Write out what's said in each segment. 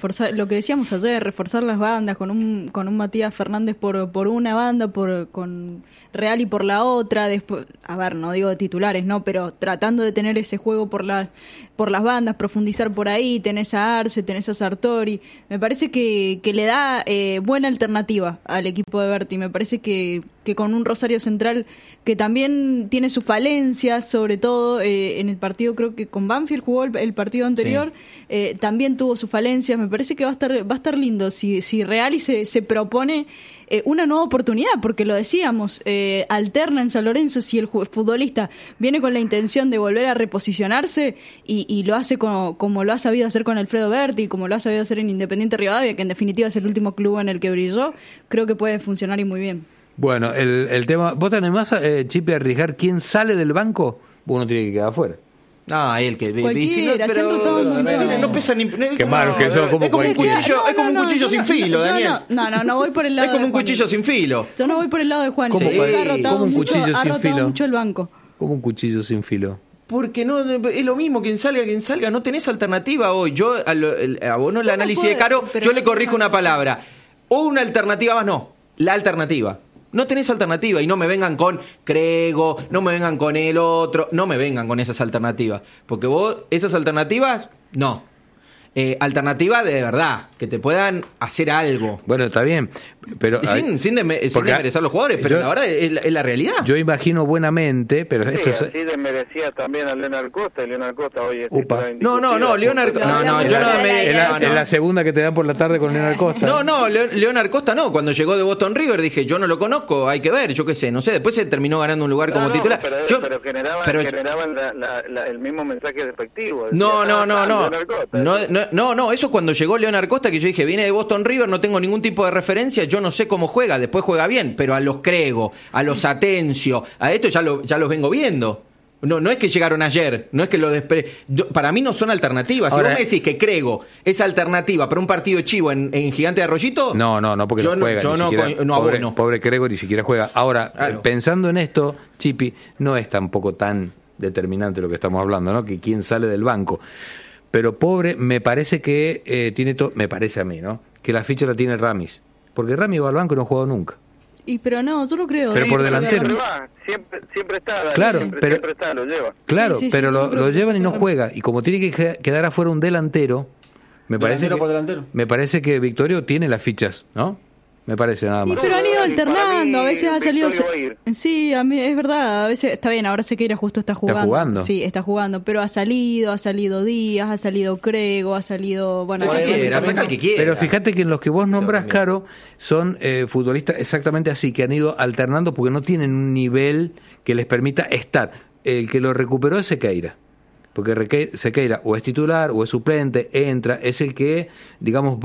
reforzar, lo que decíamos ayer, reforzar las bandas con un Matías Fernández por una banda, con Real y por la otra, después, a ver, no digo de titulares, no, pero tratando de tener ese juego por las bandas, profundizar por ahí, tenés a Arce, tenés a Sartori, me parece que le da buena alternativa al equipo de Berti, me parece que con un Rosario Central que también tiene sus falencias, sobre todo en el partido, creo que con Banfield jugó el partido anterior, sí. También tuvo sus falencias, me parece que va a estar lindo si Real y se propone una nueva oportunidad, porque lo decíamos, alterna en San Lorenzo, si el futbolista viene con la intención de volver a reposicionarse y lo hace como lo ha sabido hacer con Alfredo Berti, como lo ha sabido hacer en Independiente Rivadavia, que en definitiva es el último club en el que brilló, creo que puede funcionar y muy bien. Bueno, el tema, ¿vos tenés más, Chipi, a arriesgar quién sale del banco? Uno tiene que quedar afuera. No, el que cualquiera, no pesa ni qué malo que eso, como es como un cuchillo, es como un cuchillo sin filo, Daniel. No voy por el lado. Es como un cuchillo sin filo. Yo no voy por el lado de Juan. ¿Cómo un cuchillo sin filo? Mucho el banco. Como un cuchillo sin filo. Porque no es lo mismo, quien salga, no tenés alternativa hoy. Yo a vos no el análisis de Caro, yo le corrijo una palabra. O una alternativa más, no, la alternativa. No tenés alternativa y no me vengan con Crego, no me vengan con el otro, no me vengan con esas alternativas. Porque vos, esas alternativas, no. Alternativa de verdad, que te puedan hacer algo. Bueno, está bien, pero sin desmerecer a los jugadores, pero la verdad es la realidad. Yo imagino buenamente, pero sí, esto así desmerecía también a Leonard Costa, y Leonard Costa hoy es No, Leonard en la segunda que te dan por la tarde con Leonard Costa. Leonard Costa no, cuando llegó de Boston River dije, yo no lo conozco, hay que ver, yo qué sé, no sé, después se terminó ganando un lugar como titular. Pero generaban el mismo mensaje despectivo. No, eso cuando llegó Leonard Costa, que yo dije, viene de Boston River, no tengo ningún tipo de referencia, yo no sé cómo juega, después juega bien, pero a los Crego, a los Atencio, a esto ya los vengo viendo. No es que llegaron ayer, no es que para mí no son alternativas. Ahora, si vos me decís que Crego es alternativa para un partido de Chivo en Gigante de Arroyito, no, porque no juega. Pobre Crego ni siquiera juega. Ahora, claro. Pensando en esto, Chipi, no es tampoco tan determinante lo que estamos hablando, ¿no? Que quién sale del banco. Pero pobre, me parece que me parece a mí, ¿no? Que la ficha la tiene Ramis. Porque Ramis va al banco y no ha jugado nunca. Pero no, yo lo creo. Pero por delantero. Siempre está. Claro, siempre está, lo lleva. Claro, sí, pero lo llevan y no juega. Y como tiene que quedar afuera un delantero, me parece que Victorio tiene las fichas, ¿no? Me parece nada más. Pero han ido alternando, a veces ha salido. Sí, a mí es verdad, a veces está bien, ahora Sequeira justo está jugando. ¿Está jugando? Sí, está jugando, pero ha salido Díaz, ha salido Crego, ha salido, bueno, saca el que quiera. Pero fíjate que en los que vos nombrás, Caro, son futbolistas exactamente así, que han ido alternando porque no tienen un nivel que les permita estar. El que lo recuperó es Sequeira. Porque Sequeira o es titular o es suplente, entra, es el que, digamos,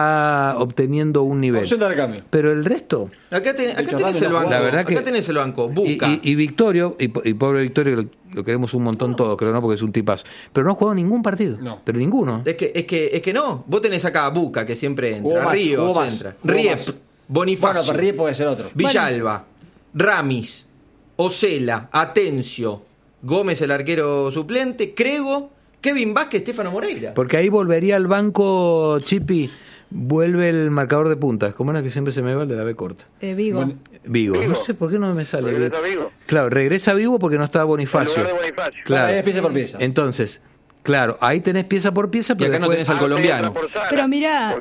va obteniendo un nivel. Pero el resto... Acá tenés el banco. La verdad que, acá tenés el banco. Busca. Y Victorio, y pobre Victorio, lo queremos un montón todos, creo, ¿no? Porque es un tipazo. Pero no ha jugado ningún partido. No. Pero ninguno. Es que no. Vos tenés acá a Buca, que siempre entra. Ríos entra. Riep, Bonifacio. Bueno, Riep puede ser otro. Villalba, Ramis, Osela, Atencio, Gómez, el arquero suplente, Crego, Kevin Vázquez, Estefano Moreira. Porque ahí volvería al banco, Chipi, vuelve el marcador de puntas. ¿Cómo era que siempre se me va el de la B corta? Vigo. Bueno, Vigo. No sé por qué no me sale. ¿Regresa Vigo? Claro, regresa Vigo porque no estaba Bonifacio. En lugar de Bonifacio. Claro. Ahí es pieza por pieza. Entonces, claro, ahí tenés pieza por pieza, pero y acá no tenés al colombiano. Pero mirá,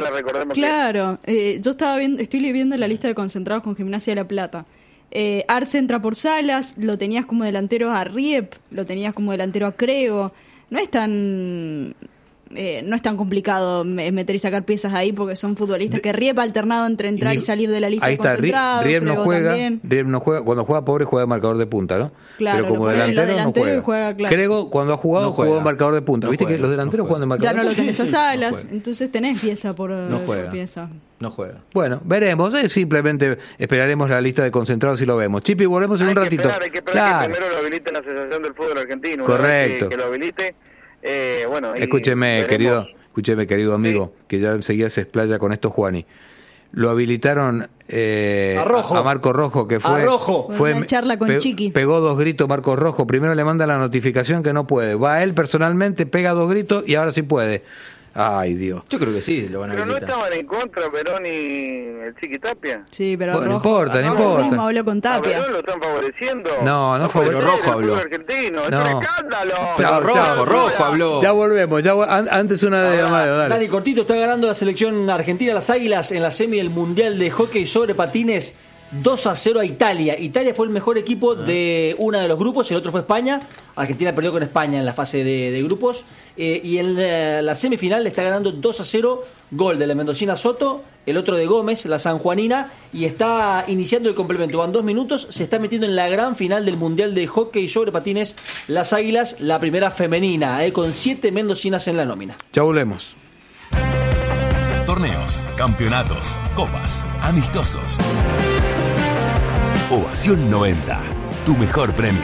claro, yo estoy viendo la lista de concentrados con Gimnasia de La Plata. Arce entra por Salas, lo tenías como delantero a Riep, lo tenías como delantero a Crego. No es tan complicado meter y sacar piezas ahí porque son futbolistas que Riep ha alternado entre entrar y salir de la lista. Ahí está, Riep no juega, cuando juega pobre juega de marcador de punta, ¿no? Claro, pero como delantero no juega. Claro. Crego cuando ha jugado jugó de marcador de punta. ¿Viste que los delanteros juegan de marcador? Ya no lo tenés a Salas, entonces tenés pieza por pieza. No juega. Bueno, veremos. Simplemente esperaremos la lista de concentrados y lo vemos. Chipi, volvemos en un ratito. Hay que esperar que primero lo habilite la Asociación del Fútbol Argentino. Correcto. Que lo habilite. Escúcheme, querido amigo, que ya enseguida se explaya con esto, Juani. Lo habilitaron a Marco Rojo, que fue una charla con Chiqui. Pegó 2 gritos Marco Rojo. Primero le manda la notificación que no puede. Va él personalmente, pega 2 gritos y ahora sí puede. Ay, Dios. Yo creo que sí, lo van a Pero no habilitar. estaban en contra Perón y el Chiqui Tapia. Sí, pero Bueno, no Rojo. importa, no Rojo importa. mismo habló con ¿A Tapia. Perón lo están favoreciendo? No favorece. Pero Rojo habló. Argentino, No. es un escándalo. Pero Rojo habló. Ya volvemos. Antes una de Amadeo, dale. Dani Cortito, está ganando la selección argentina, las Águilas, en la semi del Mundial de Hockey sobre Patines 2-0 a Italia. Italia fue el mejor equipo de uno de los grupos, el otro fue España. Argentina perdió con España en la fase de grupos. Y en la semifinal le está ganando 2-0, gol de la mendocina Soto, el otro de Gómez, la sanjuanina, y está iniciando el complemento. Van 2 minutos, se está metiendo en la gran final del Mundial de Hockey sobre Patines, las Águilas, la primera femenina, con 7 mendocinas en la nómina. Ya volvemos. Torneos, campeonatos, copas, amistosos. Ovación 90, tu mejor premio.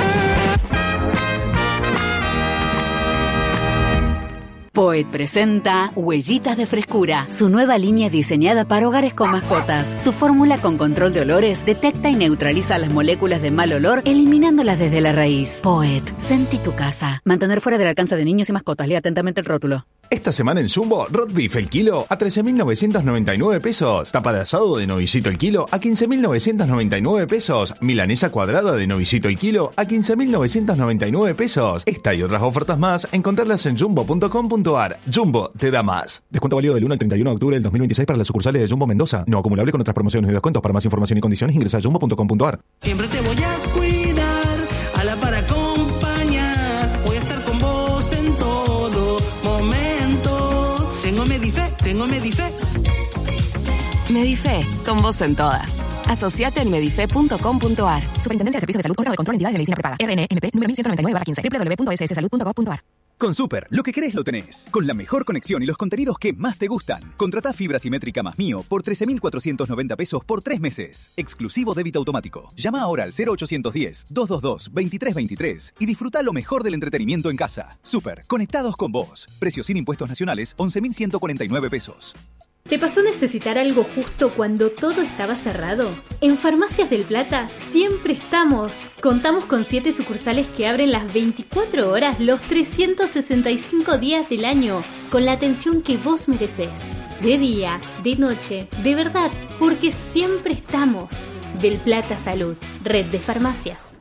Poet presenta Huellitas de Frescura, su nueva línea diseñada para hogares con mascotas. Su fórmula con control de olores detecta y neutraliza las moléculas de mal olor, eliminándolas desde la raíz. Poet, sentí tu casa. Mantener fuera del alcance de niños y mascotas. Lea atentamente el rótulo. Esta semana en Jumbo, Rot Beef el kilo a 13.999 pesos. Tapa de asado de novicito el kilo a 15.999 pesos. Milanesa cuadrada de novicito el kilo a 15.999 pesos. Esta y otras ofertas más, encontrarlas en jumbo.com.ar. Jumbo te da más. Descuento válido del 1 al 31 de octubre del 2026 para las sucursales de Jumbo Mendoza. No acumulable con otras promociones y descuentos. Para más información y condiciones ingresa a jumbo.com.ar. Siempre te voy a cuidar, a la par acompañar. Voy a estar con vos en todo momento. Tengo Medife. Medife, con vos en todas. Asociate en medife.com.ar. Superintendencia de Servicios de Salud, órgano de control, entidad de medicina prepaga. RNMP, número 1199/15. www.sssalud.gov.ar. Con Super, lo que querés lo tenés. Con la mejor conexión y los contenidos que más te gustan. Contratá fibra simétrica más Mío por 13.490 pesos por 3 meses. Exclusivo débito automático. Llama ahora al 0810-222-2323 y disfruta lo mejor del entretenimiento en casa. Super, conectados con vos. Precio sin impuestos nacionales, 11.149 pesos. ¿Te pasó necesitar algo justo cuando todo estaba cerrado? En Farmacias del Plata siempre estamos. Contamos con 7 sucursales que abren las 24 horas los 365 días del año, con la atención que vos merecés. De día, de noche, de verdad, porque siempre estamos. Del Plata Salud, red de farmacias.